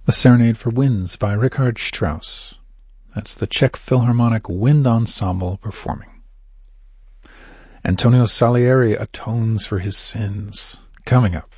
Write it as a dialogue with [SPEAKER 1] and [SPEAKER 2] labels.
[SPEAKER 1] The Serenade for Winds by Richard Strauss. That's the Czech Philharmonic Wind Ensemble performing. Antonio Salieri atones for his sins. Coming up.